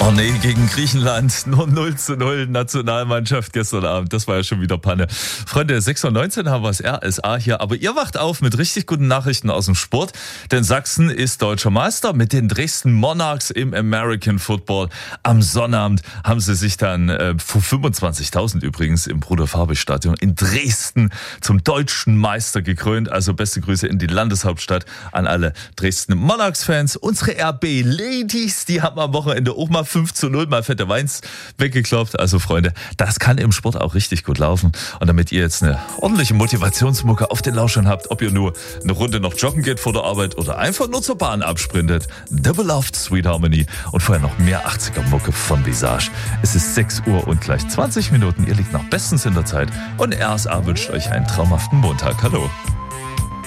Oh nee, gegen Griechenland nur 0:0 Nationalmannschaft gestern Abend. Das war ja schon wieder Panne. Freunde, 6:19 haben wir das RSA hier. Aber ihr wacht auf mit richtig guten Nachrichten aus dem Sport. Denn Sachsen ist deutscher Meister mit den Dresden Monarchs im American Football. Am Sonnabend haben sie sich dann vor 25.000 übrigens im Bruder-Farbig-Stadion in Dresden zum deutschen Meister gekrönt. Also beste Grüße in die Landeshauptstadt an alle Dresden Monarchs-Fans. Unsere RB-Ladies, die haben am Wochenende auch mal 5:0 mal fette Weins weggeklopft. Also Freunde, das kann im Sport auch richtig gut laufen. Und damit ihr jetzt eine ordentliche Motivationsmucke auf den Lauschern habt, ob ihr nur eine Runde noch joggen geht vor der Arbeit oder einfach nur zur Bahn absprintet, The Beloved Sweet Harmony und vorher noch mehr 80er-Mucke von Visage. Es ist 6 Uhr und gleich 20 Minuten. Ihr liegt noch bestens in der Zeit und RSA wünscht euch einen traumhaften Montag. Hallo.